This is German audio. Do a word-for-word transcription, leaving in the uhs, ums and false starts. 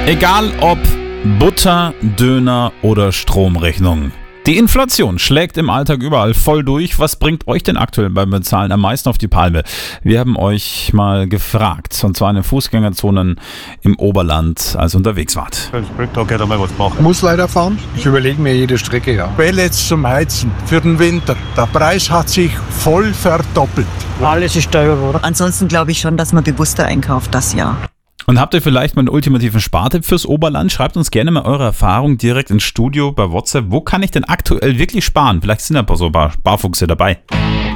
Egal ob Butter, Döner oder Stromrechnung. Die Inflation schlägt im Alltag überall voll durch. Was bringt euch denn aktuell beim Bezahlen am meisten auf die Palme? Wir haben euch mal gefragt, und zwar in den Fußgängerzonen im Oberland, als ihr unterwegs wart. Da geht einmal was machen. Muss leider fahren. Ich überlege mir jede Strecke, ja. Pellets zum Heizen für den Winter. Der Preis hat sich voll verdoppelt. Alles ist teurer geworden. Ansonsten glaube ich schon, dass man bewusster einkauft, das Jahr. Und habt ihr vielleicht mal einen ultimativen Spartipp fürs Oberland? Schreibt uns gerne mal eure Erfahrungen direkt ins Studio bei WhatsApp. Wo kann ich denn aktuell wirklich sparen? Vielleicht sind da ein paar so ein paar Sparfuchse dabei.